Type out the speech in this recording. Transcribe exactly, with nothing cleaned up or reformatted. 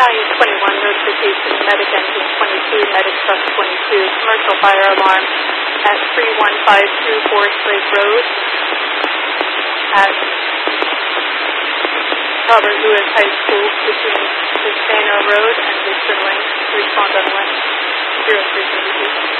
Value twenty-one, notification, medic engine twenty-two, medic truck twenty-two, commercial fire alarm at three one five two Forest Lake Road at Robert Lewis High School between Vistano Road and Richard Lane. Respond on one zero three three two.